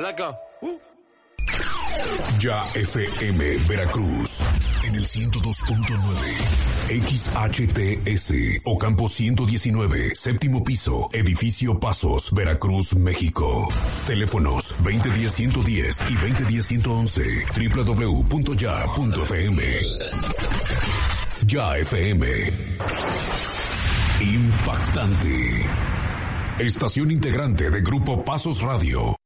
Let's go. Ya FM Veracruz en el 102.9 XHTS Ocampo 119 séptimo piso edificio Pasos Veracruz México. Teléfonos 2010-110 y 2010-111 www.ya.fm. Ya FM. Impactante. Estación integrante de Grupo Pasos Radio.